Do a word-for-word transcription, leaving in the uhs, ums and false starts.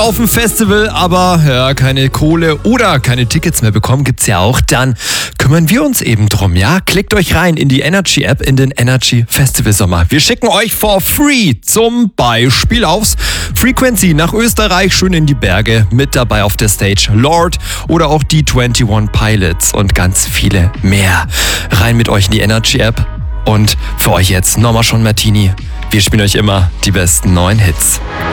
auf dem Festival, aber ja, keine Kohle oder keine Tickets mehr bekommen, gibt's ja auch. Dann kümmern wir uns eben drum, ja? Klickt euch rein in die Energy App, in den Energy Festival Sommer. Wir schicken euch for free zum Beispiel aufs Frequency nach Österreich, schön in die Berge, mit dabei auf der Stage Lord oder auch die einundzwanzig Pilots und ganz viele mehr. Rein mit euch in die Energy App und für euch jetzt nochmal schon Martini. Wir spielen euch immer die besten neuen Hits.